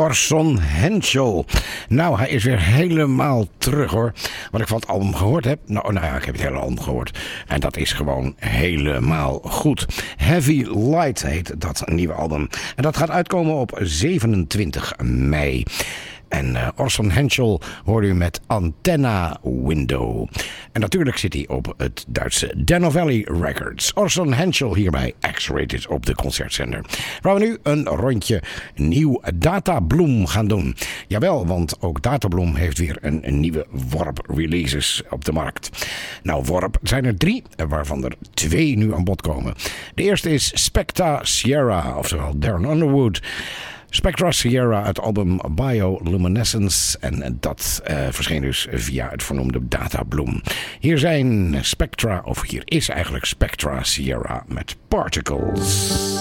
Orson Henschel. Nou, hij is weer helemaal terug hoor. Wat ik van het album gehoord heb. Nou ja, ik heb het hele album gehoord. En dat is gewoon helemaal goed. Heavy Light heet dat nieuwe album. En dat gaat uitkomen op 27 mei. En Orson Henschel hoort u met Antenna Window. En natuurlijk zit hij op het Duitse Denno Valley Records. Orson Henschel hier bij X-Rated op de concertzender. Waar we nu een rondje nieuw Databloom gaan doen. Jawel, want ook Databloom heeft weer een nieuwe Warp releases op de markt. Nou, Warp zijn er 3, waarvan er 2 nu aan bod komen. De eerste is Specta Sierra, oftewel Darren Underwood. Spectra Sierra, het album Bioluminescence. En dat verscheen dus via het vernoemde Databloom. Hier is eigenlijk Spectra Sierra met Particles.